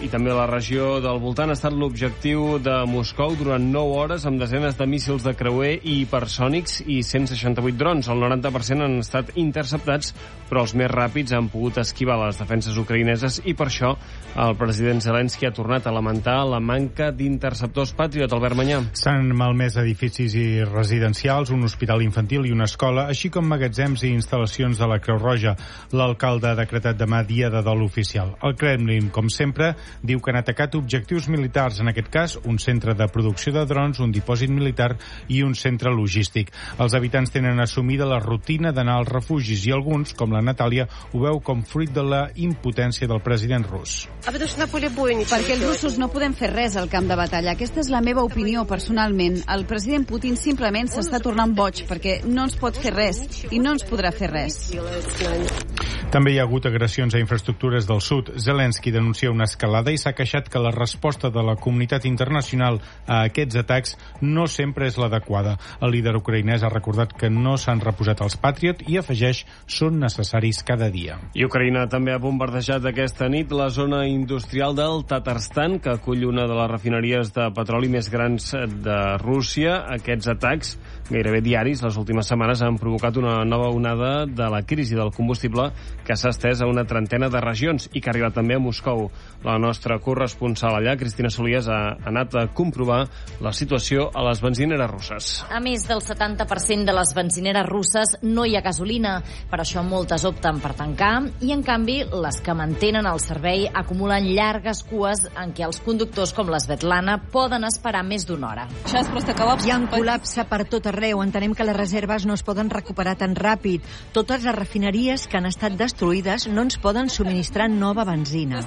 i també la regió del voltant ha estat l'objectiu de Moscou durant 9 hores amb desenes de míssils de creuer i hipersònics i 168 drons. El 90% han estat interceptats, però els més ràpids han pogut esquivar les defenses ucraïneses i per això el president Zelensky ha tornat a lamentar la manca d'interceptors Patriot. Albert Manyà. S'han malmès edificis i residencials, un hospital infantil i una escola, així com magatzems i instal·lacions de la Creu Roja. L'alcalde ha decretat demà dia de dol oficial. El Kremlin, com sempre, diu que han atacat objectius militars, en aquest cas un centre de producció de drons, un dipòsit militar i un centre logístic. Els habitants tenen assumida la rutina d'anar als refugis i alguns, com la Natàlia, ho veu com fruit de la impotència del president rus. Perquè els russos no podem fer res al camp de batalla. Aquesta és la meva opinió personalment. El president Putin simplement s'està tornant boig perquè no ens pot fer res i no ens podrà fer res. També hi ha hagut agressions a infraestructures del sud. Zelensky denuncia una escalada i s'ha queixat que la resposta de la comunitat internacional a aquests atacs no sempre és l'adequada. El líder ucraïnès ha recordat que no s'han reposat els Patriot i afegeix són necessaris cada dia. I Ucraïna també ha bombardejat aquesta nit la zona industrial del Tatarstan, que acull una de les refineries de petroli més grans de Rússia. Aquests atacs, gairebé diaris, les últimes setmanes han provocat una nova onada de la crisi del combustible que s'ha estès a una trentena de regions i que ha arribat també a Moscou. La nostra corresponsal allà, Cristina Solies, ha anat a comprovar la situació a les benzineres russes. A més del 70% de les benzineres russes no hi ha gasolina. Per això moltes opten per tancar i, en canvi, les que mantenen el servei acumulen llargues cues en què els conductors com l'Svetlana poden esperar més d'una hora. Hi ha un col·lapse per tot arreu. Entenem que les reserves no es poden recuperar tan ràpid. Totes les refineries que han estat destruïdes no ens poden subministrar nova benzina.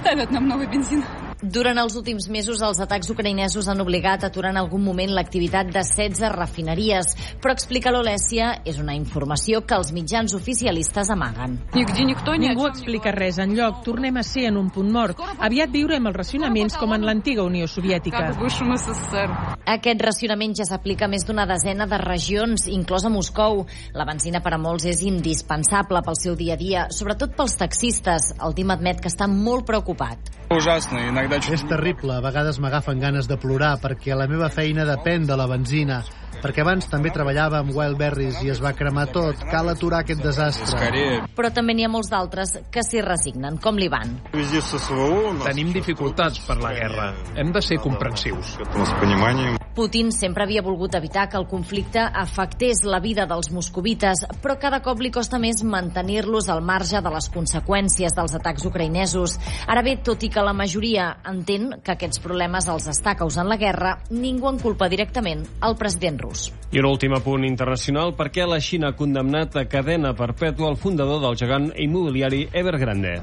Durant els últims mesos, els atacs ucraïnesos han obligat a aturar en algun moment l'activitat de 16 refineries, però, explica l'Olèsia, és una informació que els mitjans oficialistes amaguen. Ningú explica res enlloc. Tornem a ser en un punt mort. Aviat viurem els racionaments com en l'antiga Unió Soviètica. Aquest racionament ja s'aplica a més d'una desena de regions, inclosa Moscou. La benzina per a molts és indispensable pel seu dia a dia, sobretot pels taxistes. El Tim admet que està molt preocupat. És terrible, a vegades m'agafen ganes de plorar perquè la meva feina depèn de la benzina. Perquè abans també treballava amb Wildberries i es va cremar tot. Cal aturar aquest desastre. Però també n'hi ha molts d'altres que s'hi resignen, com l'Ivan. Tenim dificultats per la guerra. Hem de ser comprensius. Putin sempre havia volgut evitar que el conflicte afectés la vida dels moscovites, però cada cop li costa més mantenir-los al marge de les conseqüències dels atacs ucraïnesos. Ara bé, tot i que la majoria entén que aquests problemes els està causant la guerra, ningú en culpa directament el president rus. I un últim apunt internacional, perquè la Xina ha condemnat a cadena perpètua el fundador del gegant immobiliari Evergrande.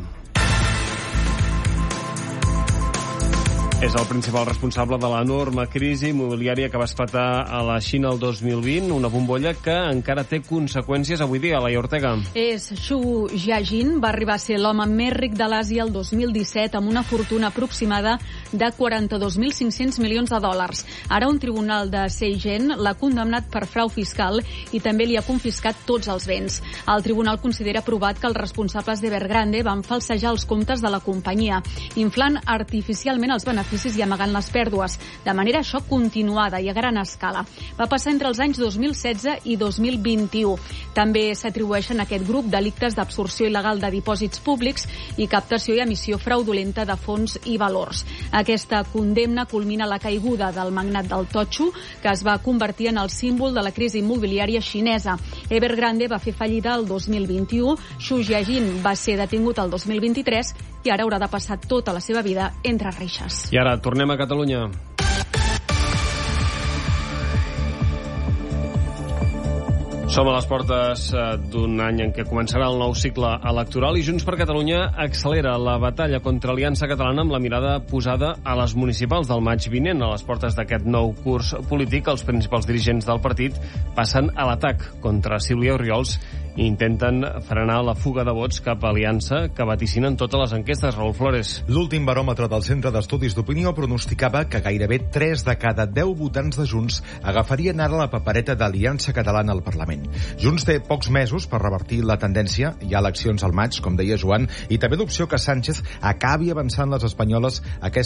És el principal responsable de l'enorme crisi immobiliària que va esclatar a la Xina el 2020, una bombolla que encara té conseqüències avui dia. Laia Ortega. Xu Jiajin va arribar a ser l'home més ric de l'Àsia el 2017 amb una fortuna aproximada de 42.500 milions de dòlars. Ara un tribunal de Shenzhen l'ha condemnat per frau fiscal i també li ha confiscat tots els béns. El tribunal considera provat que els responsables d'Evergrande van falsejar els comptes de la companyia, inflant artificialment els beneficis i amagant les pèrdues, de manera això continuada i a gran escala. Va passar entre els anys 2016 i 2021. També s'atribueixen a aquest grup delictes d'absorció il·legal de dipòsits públics i captació i emissió fraudulenta de fons i valors. Aquesta condemna culmina la caiguda del magnat del totxo, que es va convertir en el símbol de la crisi immobiliària xinesa. Evergrande va fer fallida el 2021, Xu Jiajin va ser detingut el 2023 i ara haurà de passar tota la seva vida entre reixes. I ara tornem a Catalunya. Som a les portes d'un any en què començarà el nou cicle electoral i Junts per Catalunya accelera la batalla contra Aliança Catalana amb la mirada posada a les municipals del maig vinent. A les portes d'aquest nou curs polític, els principals dirigents del partit passen a l'atac contra Sílvia Orriols i intenten frenar la fuga de vots cap a Aliança que vaticinen totes les enquestes. Raül Flores. L'últim baròmetre del Centre d'Estudis d'Opinió pronosticava que gairebé 3 de cada 10 votants de Junts agafarien ara la papereta d'Aliança Catalana al Parlament. Junts té pocs mesos per revertir la tendència. Hi ha eleccions al maig, com deia Joan, i també l'opció que Sánchez acabi avançant les espanyoles aquesta